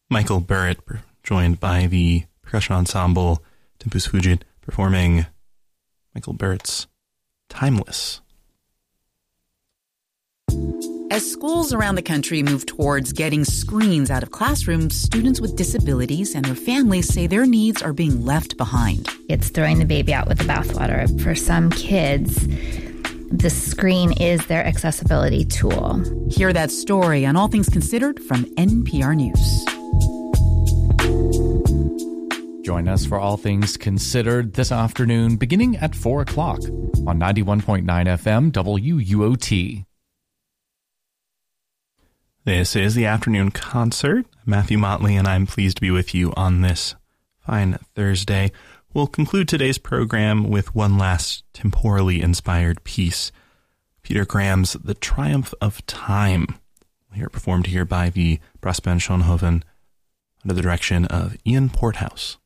Michael Burritt, joined by the percussion ensemble Tempus Fugit, performing Michael Burritt's Timeless. As schools around the country move towards getting screens out of classrooms, students with disabilities and their families say their needs are being left behind. It's throwing the baby out with the bathwater. For some kids, the screen is their accessibility tool. Hear that story on All Things Considered from NPR News. Join us for All Things Considered this afternoon, beginning at 4 o'clock on 91.9 FM WUOT. This is the Afternoon Concert. Matthew Motley, and I'm pleased to be with you on this fine Thursday. We'll conclude today's program with one last temporally inspired piece, Peter Graham's The Triumph of Time. We'll hear it performed here by the Brassband Schoenhoven under the direction of Ian Porthouse.